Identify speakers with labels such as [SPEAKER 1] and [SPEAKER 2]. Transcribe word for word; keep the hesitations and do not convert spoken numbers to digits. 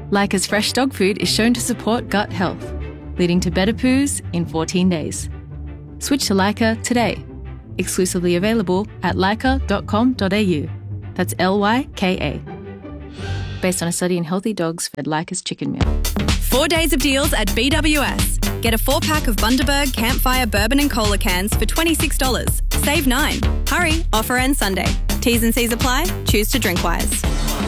[SPEAKER 1] Leica's fresh dog food is shown to support gut health, leading to better poos in fourteen days. Switch to Leica today. Exclusively available at leica dot com dot a u. That's L Y K A. Based on a study in healthy dogs fed Leica's chicken meal.
[SPEAKER 2] Four days of deals at B W S. Get a four-pack of Bundaberg Campfire Bourbon and Cola cans for twenty-six dollars. Save nine. Hurry, offer ends Sunday. T's and C's apply. Choose to drink wise.